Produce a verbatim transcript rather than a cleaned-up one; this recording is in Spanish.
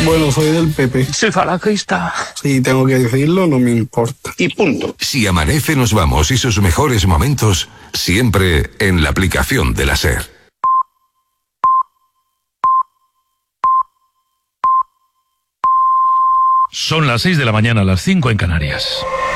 Bueno, soy del P P. Soy falangista. Sí, tengo que decirlo, no me importa. Y punto. Si amanece, nos vamos y sus mejores momentos siempre en la aplicación de la SER. Son las seis de la mañana, las cinco en Canarias.